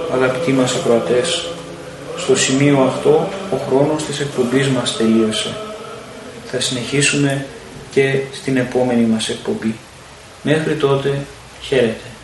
αγαπητοί μας ακροατές, στο σημείο αυτό ο χρόνος της εκπομπής μας τελείωσε. Θα συνεχίσουμε και στην επόμενη μας εκπομπή. Μέχρι τότε, χαίρετε.